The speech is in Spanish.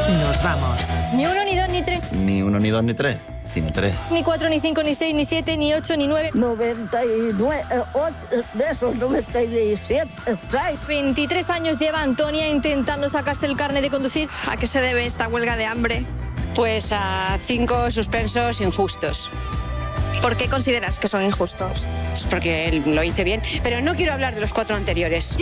Nos vamos. Ni 1, ni 2, ni 3. Ni 1, ni 2, ni 3, sino 3. Ni 4, ni 5, ni 6, ni 7, ni 8, ni 9. 99, de esos 97, 23 años lleva Antonia intentando sacarse el carnet de conducir. ¿A qué se debe esta huelga de hambre? Pues a 5 suspensos injustos. ¿Por qué consideras que son injustos? Pues porque lo hice bien, pero no quiero hablar de los 4 anteriores.